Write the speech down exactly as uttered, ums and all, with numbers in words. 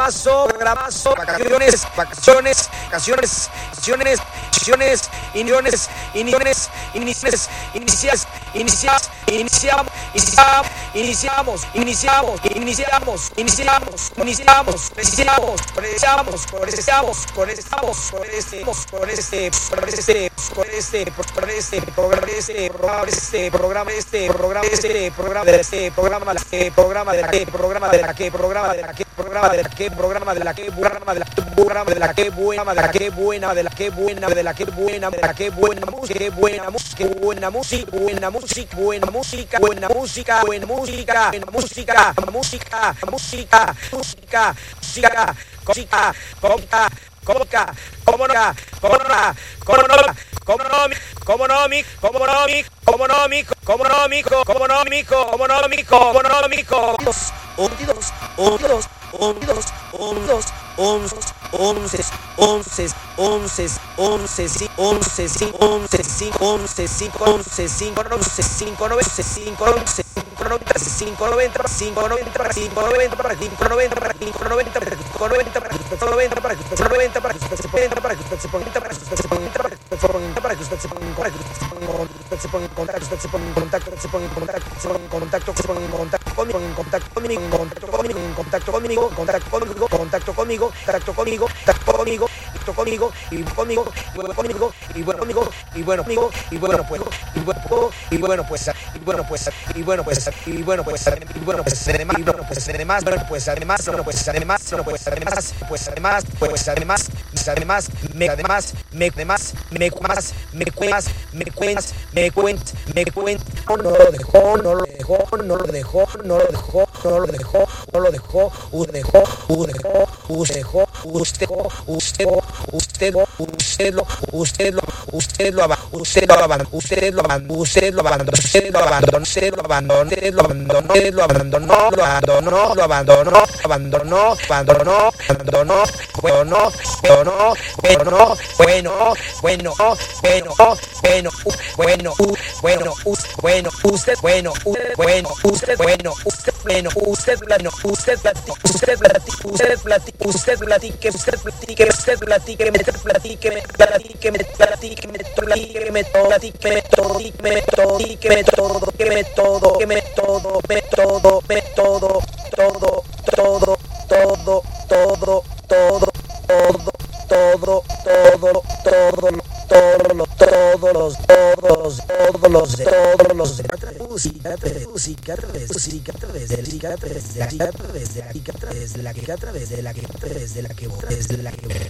programazo, programazo, vacaciones, vacaciones, vacaciones, vacaciones, vacaciones, iniones, iniones, inicias, inicias, inicias, iniciamos, iniciamos, iniciamos, iniciamos, iniciamos, iniciamos, iniciamos, iniciamos, iniciamos, comenzamos, comenzamos, con este, con este, con este, con este, con este, programa, este programa, este programa, este programa, este programa, este programa, este programa de la que, programa de la que, programa de la que, programa de la que, programa de la que, programa de la que, programa de la que buena, de la que buena, de la que buena, de la que buena, de la que buena música, buena música, buena música, buena música, buena música, buena música, buena música, buena música, música, música, música, música, música, música, Comunica, comunica, comunica, comunica, comunica, comunica, comunica, comunica, comunica, comunica, comunica, comunica, once, once, once, once, once, once, once, once, once, once, once, cinco, once, cinco, once, cinco, once, cinco, once, cinco, once, noventa, cinco noventa, cinco noventa, cinco noventa, para cinco noventa, para cinco noventa, para cinco noventa, para cinco noventa, para cinco noventa, para que usted se ponga, para que usted se ponga, para que usted se ponga, para que usted se ponga, para que usted se ponga, para que usted se ponga en contacto, usted se ponga en contacto, se ponga en contacto, se ponga en contacto, se ponga en contacto conmigo, en contacto conmigo, en contacto conmigo, en contacto conmigo, contacto conmigo, contacto conmigo, contacto conmigo, contacto conmigo, contacto conmigo, y conmigo, y bueno conmigo, y bueno conmigo, y bueno conmigo, y bueno pues, y bueno, y bueno pues, y bueno pues, y bueno pues, y bueno pues, y bueno pues además, y bueno pues además, bueno pues además, bueno pues además, bueno pues además, pues además, pues además, además, me además, me además, me más, me cuentas, me cuentas, me cuent, me cuent, no lo dejó, no lo dejó, no lo dejó, no lo dejó, no lo dejó, no lo dejó, usted dejó, usted dejó, usted dejó, usted usted usted usted lo usted lo usted lo usted lo abandonó, usted lo abandonó, usted lo abandonó, usted lo abandonó, usted lo abandonó, usted lo abandonó, lo abandonó, lo abandonó, lo abandonó, abandonó, abandonó, abandonó, bueno, bueno, bueno, bueno, bueno, bueno, bueno, bueno, bueno, bueno, usted, bueno, bueno, usted, bueno, usted, bueno, usted, bueno, usted, usted, usted, platique, usted, platique, usted, platique, usted, platique, me platique, me platique, me platique, me platique, me platique, me platique, me platique, me todo, que me todo, que me todo, me todo, me todo, todo, todo, todo, todo, todo, todo, todo, todo, todo, todos los, todos los, todos los, todos los, todos los, música, música, música, a través de la música, a través de la música, a través de la música, a través de la que, a través de la que, a través de la que, a través de la que,